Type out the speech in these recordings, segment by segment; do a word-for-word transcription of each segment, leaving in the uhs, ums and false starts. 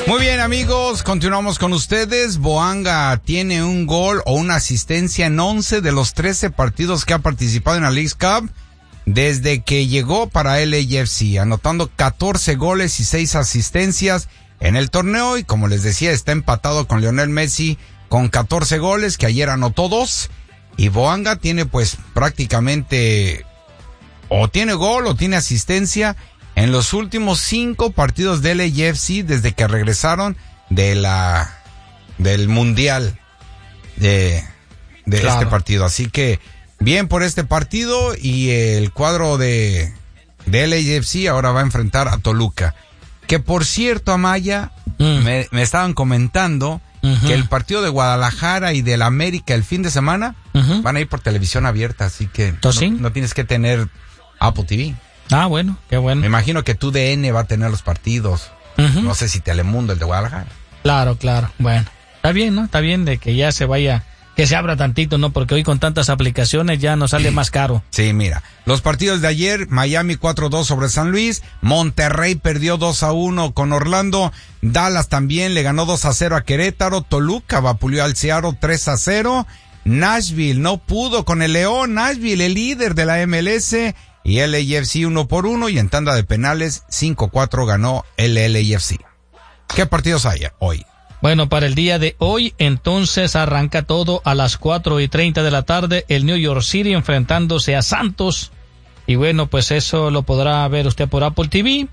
Muy bien, amigos, continuamos con ustedes. Boanga tiene un gol o una asistencia en once de los trece partidos que ha participado en la Leagues Cup desde que llegó para L A F C, anotando catorce goles y seis asistencias en el torneo, y como les decía, está empatado con Lionel Messi con catorce goles, que ayer anotó dos, y Boanga tiene pues prácticamente o tiene gol o tiene asistencia en los últimos cinco partidos de L A F C desde que regresaron de la del mundial de, de claro. este partido. Así que bien por este partido, y el cuadro de, de L A F C ahora va a enfrentar a Toluca. Que por cierto, Amaya, mm. me, me estaban comentando uh-huh. que el partido de Guadalajara y del América el fin de semana uh-huh. van a ir por televisión abierta, así que no, no tienes que tener Apple T V. Ah, bueno, qué bueno. Me imagino que tu D N va a tener los partidos. Uh-huh. No sé si Telemundo, el de Guadalajara. Claro, claro. Bueno, está bien, ¿no? Está bien de que ya se vaya, que se abra tantito, ¿no? Porque hoy con tantas aplicaciones ya nos sale más caro. Sí, mira. Los partidos de ayer: Miami cuatro dos sobre San Luis. Monterrey perdió dos a uno con Orlando. Dallas también le ganó dos a cero a Querétaro. Toluca vapuleó al Seattle tres a cero. Nashville no pudo con el León. Nashville, el líder de la M L S. Y L A F C uno por uno, y en tanda de penales cinco cuatro ganó el L A F C. ¿Qué partidos hay hoy? Bueno, para el día de hoy, entonces arranca todo a las cuatro y treinta de la tarde, el New York City enfrentándose a Santos. Y bueno, pues eso lo podrá ver usted por Apple T V.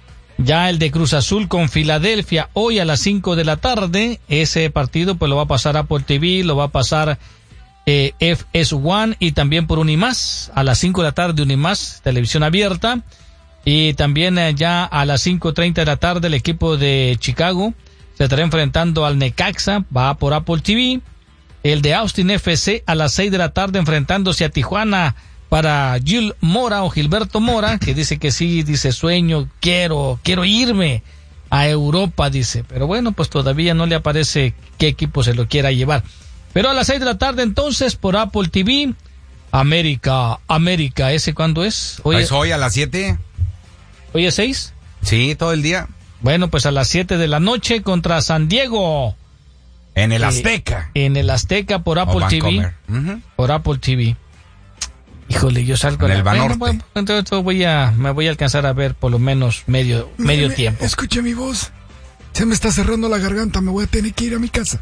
Ya el de Cruz Azul con Filadelfia hoy a las cinco de la tarde. Ese partido pues lo va a pasar Apple T V, lo va a pasar Eh, F S uno y también por Unimás, a las cinco de la tarde Unimás, televisión abierta. Y también eh, ya a las cinco treinta de la tarde el equipo de Chicago se estará enfrentando al Necaxa, va por Apple T V. El de Austin F C a las seis de la tarde enfrentándose a Tijuana para Gil Mora o Gilberto Mora, que dice que sí, dice sueño, quiero, quiero irme a Europa, dice. Pero bueno, pues todavía no le aparece qué equipo se lo quiera llevar. Pero a las seis de la tarde entonces por Apple T V, América, América, ¿ese cuándo es? Hoy es hoy a las siete. ¿Hoy es seis? Sí, todo el día. Bueno, pues a las siete de la noche contra San Diego. En el Azteca. Eh, en el Azteca por Apple T V. Uh-huh. Por Apple T V. Híjole, yo salgo en a el Banorte. Bueno, entonces voy a, me voy a alcanzar a ver por lo menos medio, me, medio me, tiempo. Escuche mi voz. Se me está cerrando la garganta, me voy a tener que ir a mi casa.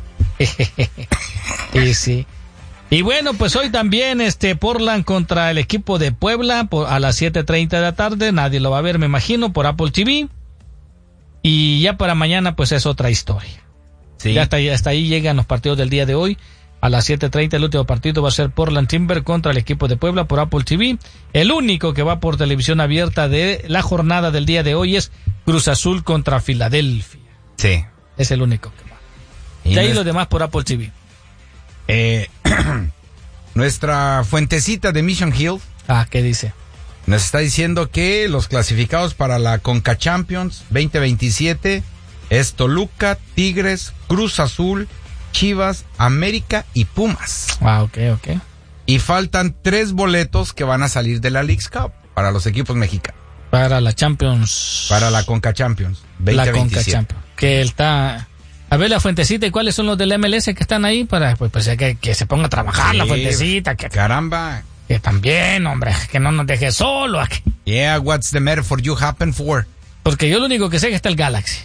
Y sí. Y bueno, pues hoy también este Portland contra el equipo de Puebla por, a las siete treinta de la tarde. Nadie lo va a ver, me imagino, por Apple T V. Y ya para mañana, pues es otra historia. Sí. Ya hasta, hasta ahí llegan los partidos del día de hoy. A las siete treinta el último partido va a ser Portland Timber contra el equipo de Puebla por Apple T V. El único que va por televisión abierta de la jornada del día de hoy es Cruz Azul contra Filadelfia. Sí. Es el único que va. Y de ahí los demás por Apple T V. Eh, nuestra fuentecita de Mission Hill. Ah, ¿qué dice? Nos está diciendo que los clasificados para la Conca Champions veinte veintisiete es Toluca, Tigres, Cruz Azul, Chivas, América y Pumas. Ah, ok, ok. Y faltan tres boletos que van a salir de la Leagues Cup para los equipos mexicanos. Para la Champions. Para la Conca Champions veinte veintisiete. La Conca Champions. Que está... A ver la fuentecita, ¿y cuáles son los del M L S que están ahí? Para pues, pues que, que se ponga a trabajar sí, la fuentecita. Que, caramba. Que también, hombre, que no nos deje solo aquí. Yeah, what's the metaphor you happen for? Porque yo lo único que sé es que está el Galaxy.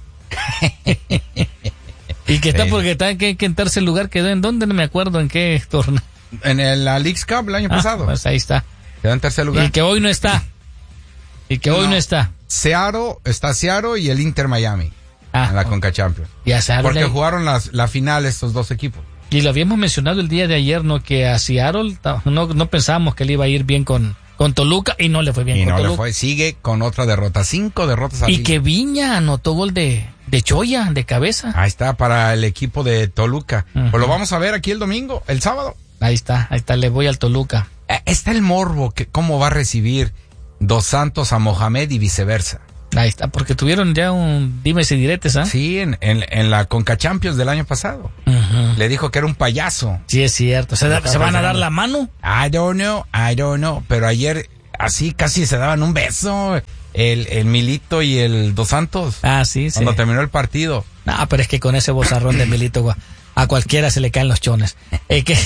Y que está sí. Porque está que, que en tercer lugar quedó en dónde, no me acuerdo en qué torneo. En el, la Leagues Cup el año ah, pasado. Pues ahí está. Quedó en tercer lugar. Y que hoy no está. Y que no, hoy no está. Seattle, está Seattle y el Inter Miami. Ah, en la Conca Champions. Ya Seattle porque le... jugaron las, la final estos dos equipos. Y lo habíamos mencionado el día de ayer, ¿no? Que a Seattle no, no pensábamos que le iba a ir bien con, con Toluca y no le fue bien y con no Toluca. Le fue, sigue con otra derrota, cinco derrotas al Y que Viña anotó gol de, de Choya, de cabeza. Ahí está, para el equipo de Toluca. Uh-huh. Pues lo vamos a ver aquí el domingo, el sábado. Ahí está, ahí está, le voy al Toluca. Eh, está el morbo, que cómo va a recibir Dos Santos a Mohamed y viceversa. Ahí está, porque tuvieron ya un dimes y diretes, ¿ah? ¿eh? Sí, en, en, en la Conca Champions del año pasado. Uh-huh. Le dijo que era un payaso. Sí, es cierto. ¿Se, da, ¿se van a dar la mano? I don't know, I don't know. Pero ayer así casi se daban un beso. el, el Milito y el Dos Santos. Ah, sí, sí. Cuando terminó el partido. No, pero es que con ese bozarrón de Milito a cualquiera se le caen los chones. Es que...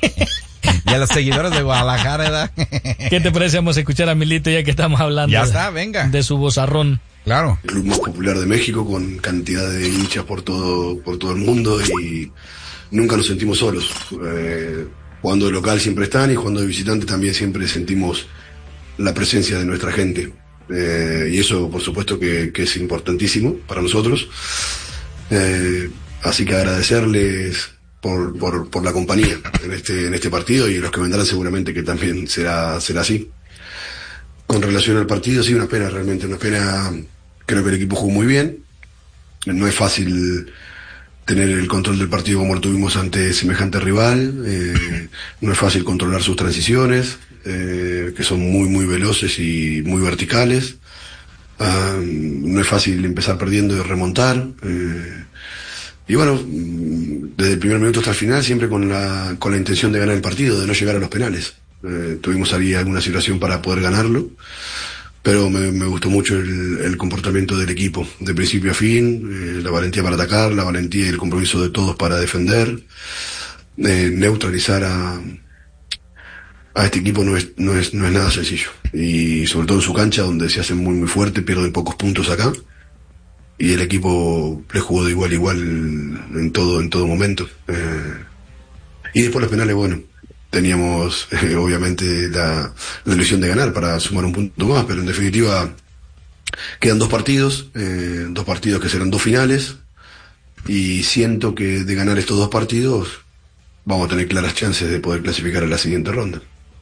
Y a los seguidores de Guadalajara, ¿verdad? ¿Qué te parece? Vamos a escuchar a Milito ya que estamos hablando. Ya está, venga. De su bozarrón. Claro. El club más popular de México, con cantidad de hinchas por todo, por todo el mundo, y nunca nos sentimos solos. Eh, jugando de local siempre están, y jugando de visitante también siempre sentimos la presencia de nuestra gente. Eh, y eso, por supuesto, que, que es importantísimo para nosotros. Eh, así que agradecerles por, por, por la compañía en este, en este partido, y los que vendrán seguramente que también será, será así. Con relación al partido, sí, una pena, realmente una pena. Creo que el equipo jugó muy bien. No es fácil tener el control del partido como lo tuvimos ante semejante rival. Eh, no es fácil controlar sus transiciones, eh, que son muy, muy veloces y muy verticales. Uh, no es fácil empezar perdiendo y remontar. Eh, y bueno, desde el primer minuto hasta el final, siempre con la, con la intención de ganar el partido, de no llegar a los penales. Eh, tuvimos ahí alguna situación para poder ganarlo, pero me, me gustó mucho el, el comportamiento del equipo, de principio a fin, eh, la valentía para atacar, la valentía y el compromiso de todos para defender, eh, neutralizar a, a este equipo no es, no es, no es nada sencillo, y sobre todo en su cancha, donde se hacen muy muy fuerte, pierden pocos puntos acá, y el equipo le jugó de igual a igual en todo, en todo momento. Eh, y después los penales, bueno, teníamos eh, obviamente la, la ilusión de ganar para sumar un punto más, pero en definitiva quedan dos partidos, eh, dos partidos que serán dos finales, y siento que de ganar estos dos partidos vamos a tener claras chances de poder clasificar a la siguiente ronda.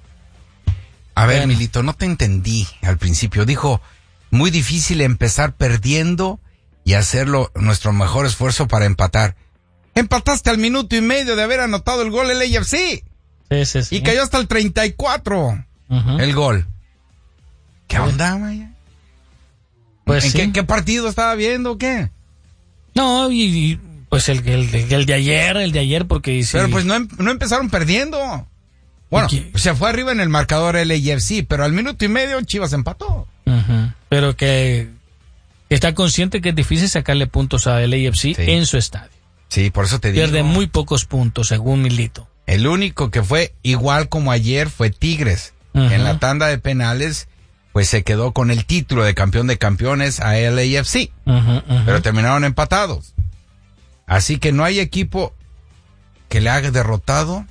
A ver, Milito, no te entendí al principio. Dijo, muy difícil empezar perdiendo y hacerlo nuestro mejor esfuerzo para empatar. Empataste al minuto y medio de haber anotado el gol el A F C. Sí, sí, sí. Y cayó hasta el treinta y cuatro uh-huh. el gol. ¿Qué onda, Maya? Pues ¿En sí. qué, qué partido estaba viendo o qué? No, y, y pues el, el, el de ayer, el de ayer, porque... Sí. Pero pues no, no empezaron perdiendo. Bueno, se fue arriba en el marcador el A F C, pero al minuto y medio Chivas empató. Uh-huh. Pero que está consciente que es difícil sacarle puntos a el A F C sí. en su estadio. Sí, por eso te digo. Pierde muy pocos puntos, según Milito. El único que fue igual como ayer fue Tigres. Uh-huh. En la tanda de penales, pues se quedó con el título de campeón de campeones a el A F C. Uh-huh, uh-huh. Pero terminaron empatados. Así que no hay equipo que le haga derrotado.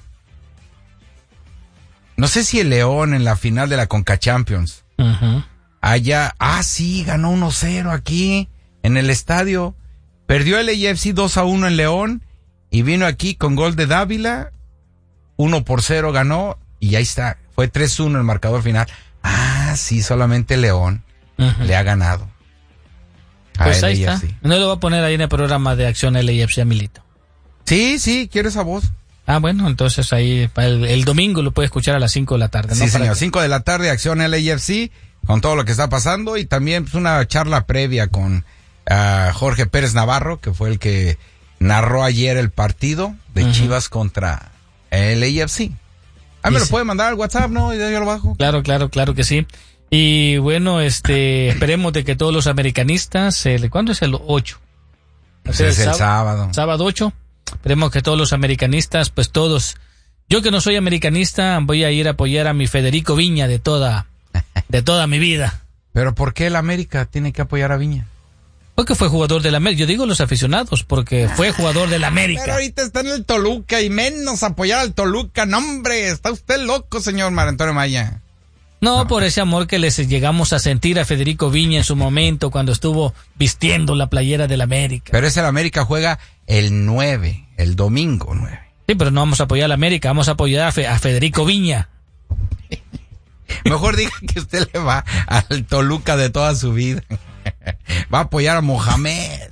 No sé si el León en la final de la Conca Champions. Uh-huh. Allá, ah sí, ganó uno cero aquí en el estadio. Perdió el A F C dos a uno en León y vino aquí con gol de Dávila. uno por cero ganó y ahí está. Fue tres uno el marcador final. Ah, sí, solamente León uh-huh. le ha ganado. Pues ahí está. No lo voy a poner ahí en el programa de acción L A F C a Milito. Sí, sí, quiero esa voz. Ah, bueno, entonces ahí el, el domingo lo puede escuchar a las cinco de la tarde, ¿no? Sí, señor, Para... cinco de la tarde, acción L A F C, con todo lo que está pasando, y también pues, una charla previa con uh, Jorge Pérez Navarro, que fue el que narró ayer el partido de uh-huh. Chivas contra el A F C. Ah, me lo puede mandar al WhatsApp, ¿no? Y yo lo bajo. Claro, claro, claro que sí. Y bueno, este, esperemos de que todos los americanistas, el, ¿cuándo es el ocho? Pues es el sábado. Sábado ocho. Esperemos que todos los americanistas, pues todos, yo que no soy americanista, voy a ir a apoyar a mi Federico Viña de toda, de toda mi vida. ¿Pero por qué el América tiene que apoyar a Viña? Porque fue jugador del América. Yo digo los aficionados, porque fue jugador del América. Pero ahorita está en el Toluca y menos apoyar al Toluca. No, hombre, está usted loco, señor Mar Antonio Maya. No, no, por ese amor que les llegamos a sentir a Federico Viña en su momento cuando estuvo vistiendo la playera del América. Pero ese el América juega el nueve, el domingo nueve. Sí, pero no vamos a apoyar al América, vamos a apoyar a, Fe, a Federico Viña. Mejor diga que usted le va al Toluca de toda su vida. Va a apoyar a Mohamed.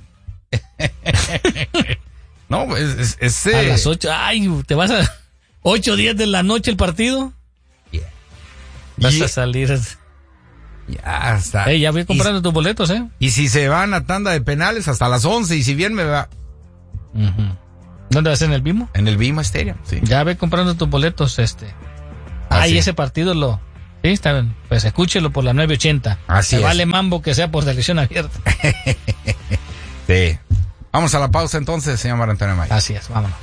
No, es, es, es a las ocho, ay, te vas a ocho, diez de la noche el partido. Yeah. Vas yeah. a salir. Ya está. Hey, ya voy comprando y, tus boletos, ¿eh? Y si se van a tanda de penales hasta las once, y si bien me va. Uh-huh. ¿Dónde vas? ¿En el Bimo? En el Bimo Stadium, sí. Ya ve comprando tus boletos, este. Ah, y ese partido lo, Sí, está bien. Pues escúchelo por la nueve ochenta. Así Se es. vale mambo que sea por televisión abierta. Sí. Vamos a la pausa entonces, señor Mario Antonio Amaya. Así es, vámonos.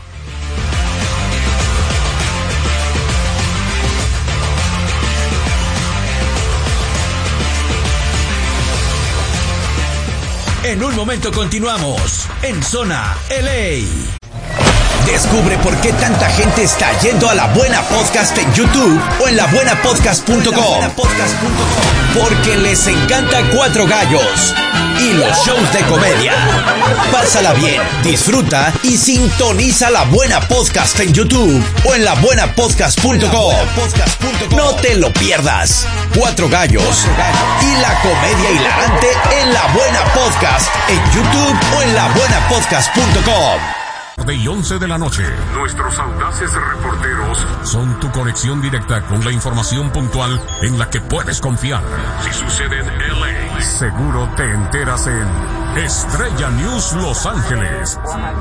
En un momento continuamos en Zona L A. Descubre por qué tanta gente está yendo a La Buena Podcast en YouTube o en la buena podcast punto com. Porque les encanta Cuatro Gallos y los shows de comedia. Pásala bien, disfruta y sintoniza La Buena Podcast en YouTube o en la buena podcast punto com. No te lo pierdas. Cuatro Gallos y la comedia hilarante en La Buena Podcast en YouTube o en la buena podcast punto com. Y once de la noche. Nuestros audaces reporteros son tu conexión directa con la información puntual en la que puedes confiar. Si sucede en L A, seguro te enteras en Estrella News Los Ángeles.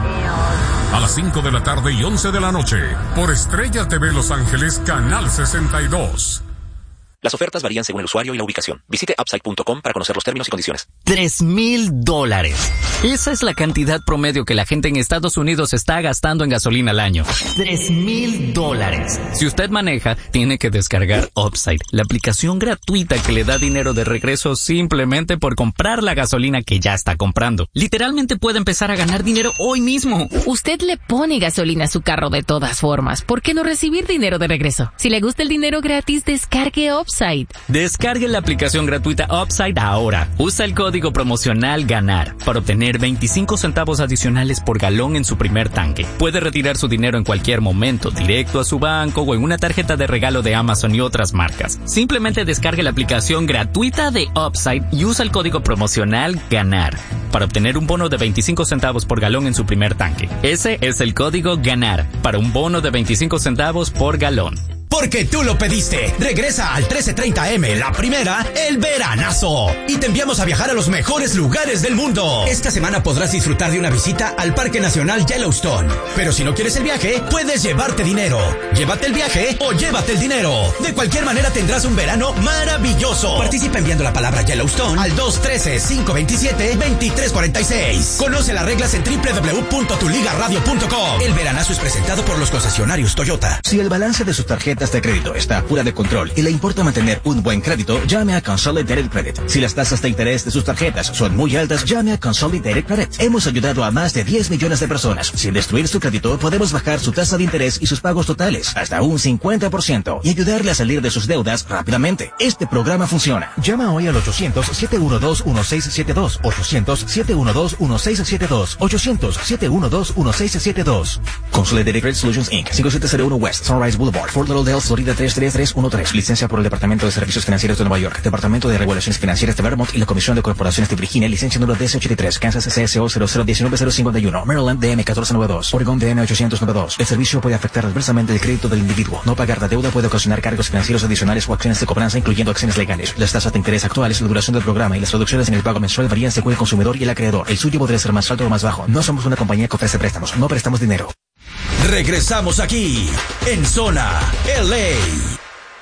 A las cinco de la tarde y once de la noche, por Estrella T V Los Ángeles, Canal sesenta y dos. Las ofertas varían según el usuario y la ubicación. Visite upside punto com para conocer los términos y condiciones. Tres mil dólares. Esa es la cantidad promedio que la gente en Estados Unidos está gastando en gasolina al año. Tres mil dólares. Si usted maneja, tiene que descargar Upside, la aplicación gratuita que le da dinero de regreso simplemente por comprar la gasolina que ya está comprando. Literalmente puede empezar a ganar dinero hoy mismo. Usted le pone gasolina a su carro de todas formas. ¿Por qué no recibir dinero de regreso? Si le gusta el dinero gratis, descargue Upside. Descargue la aplicación gratuita Upside ahora. Usa el código promocional GANAR para obtener veinticinco centavos adicionales por galón en su primer tanque. Puede retirar su dinero en cualquier momento, directo a su banco o en una tarjeta de regalo de Amazon y otras marcas. Simplemente descargue la aplicación gratuita de Upside y usa el código promocional GANAR para obtener un bono de veinticinco centavos por galón en su primer tanque. Ese es el código GANAR para un bono de veinticinco centavos por galón. Porque tú lo pediste. Regresa al trece treinta eme, la primera, el veranazo. Y te enviamos a viajar a los mejores lugares del mundo. Esta semana podrás disfrutar de una visita al Parque Nacional Yellowstone. Pero si no quieres el viaje, puedes llevarte dinero. Llévate el viaje o llévate el dinero. De cualquier manera tendrás un verano maravilloso. Participa enviando la palabra Yellowstone al dos uno tres, cinco dos siete, dos tres cuatro seis. Conoce las reglas en doble u doble u doble u punto tu liga radio punto com. El veranazo es presentado por los concesionarios Toyota. Si el balance de su tarjeta de crédito está fuera de control y le importa mantener un buen crédito, llame a Consolidated Credit. Si las tasas de interés de sus tarjetas son muy altas, llame a Consolidated Credit. Hemos ayudado a más de diez millones de personas. Sin destruir su crédito, podemos bajar su tasa de interés y sus pagos totales hasta un cincuenta por ciento y ayudarle a salir de sus deudas rápidamente. Este programa funciona. Llama hoy al ochocientos, siete uno dos, uno seis siete dos, ochocientos, siete uno dos, uno seis siete dos, ochocientos, siete uno dos, uno seis siete dos. Consolidated Credit Solutions incorporated. cinco siete cero uno West Sunrise Boulevard, Fort Lauderdale, Florida tres tres tres uno tres. Licencia por el Departamento de Servicios Financieros de Nueva York, Departamento de Regulaciones Financieras de Vermont y la Comisión de Corporaciones de Virginia. Licencia número D S ochenta y tres. Kansas C S O cero cero uno nueve cero cinco uno. Maryland D M catorce noventa y dos. Oregon D M ochocientos noventa y dos. El servicio puede afectar adversamente el crédito del individuo. No pagar la deuda puede ocasionar cargos financieros adicionales o acciones de cobranza, incluyendo acciones legales. Las tasas de interés actuales, la duración del programa y las reducciones en el pago mensual varían según el consumidor y el acreedor. El suyo podría ser más alto o más bajo. No somos una compañía que ofrece préstamos. No prestamos dinero. Regresamos aquí en Zona L A.